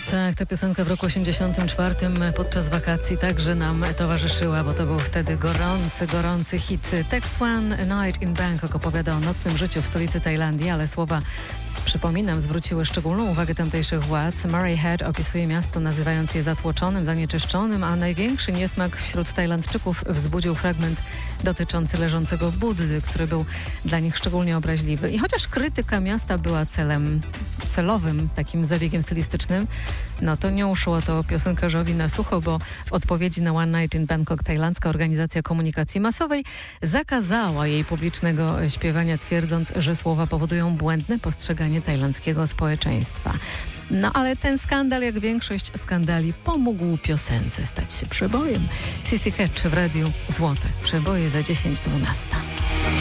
Tak, ta piosenka w roku 84 podczas wakacji także nam towarzyszyła, bo to był wtedy gorący hit. Tekst One Night in Bangkok opowiada o nocnym życiu w stolicy Tajlandii, ale słowa, przypominam, zwróciły szczególną uwagę tamtejszych władz. Murray Head opisuje miasto, nazywając je zatłoczonym, zanieczyszczonym, a największy niesmak wśród Tajlandczyków wzbudził fragment dotyczący leżącego Buddy, który był dla nich szczególnie obraźliwy. I chociaż krytyka miasta była celowym takim zabiegiem stylistycznym, no to nie uszło to piosenkarzowi na sucho, bo w odpowiedzi na One Night in Bangkok tajlandzka organizacja komunikacji masowej zakazała jej publicznego śpiewania, twierdząc, że słowa powodują błędne postrzeganie tajlandzkiego społeczeństwa. No ale ten skandal, jak większość skandali, pomógł piosence stać się przebojem. Sissy Catch w radiu Złote. Przeboje za 10:12.